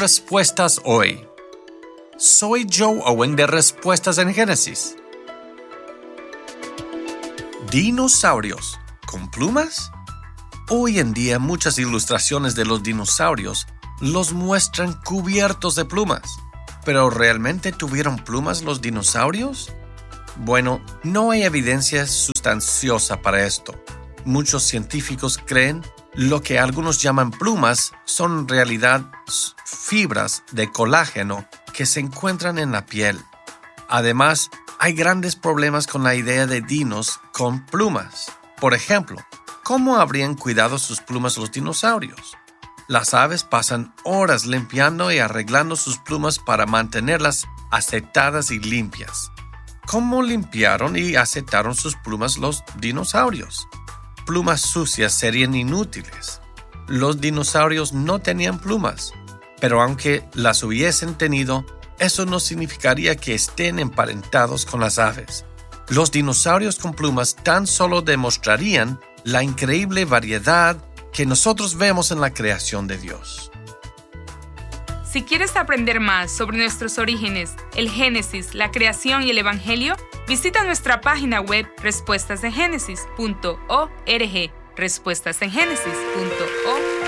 respuestas hoy. Soy Joe Owen de Respuestas en Génesis. ¿Dinosaurios con plumas? Hoy en día muchas ilustraciones de los dinosaurios los muestran cubiertos de plumas. ¿Pero realmente tuvieron plumas los dinosaurios? Bueno, no hay evidencia sustanciosa para esto. Muchos científicos creen lo que algunos llaman plumas son en realidad fibras de colágeno que se encuentran en la piel. Además, hay grandes problemas con la idea de dinos con plumas. Por ejemplo, ¿cómo habrían cuidado sus plumas los dinosaurios? Las aves pasan horas limpiando y arreglando sus plumas para mantenerlas acetadas y limpias. ¿Cómo limpiaron y acetaron sus plumas los dinosaurios? Plumas sucias serían inútiles. Los dinosaurios no tenían plumas, pero aunque las hubiesen tenido, eso no significaría que estén emparentados con las aves. Los dinosaurios con plumas tan solo demostrarían la increíble variedad que nosotros vemos en la creación de Dios. Si quieres aprender más sobre nuestros orígenes, el Génesis, la creación y el Evangelio, visita nuestra página web respuestasengenesis.org. respuestasengenesis.org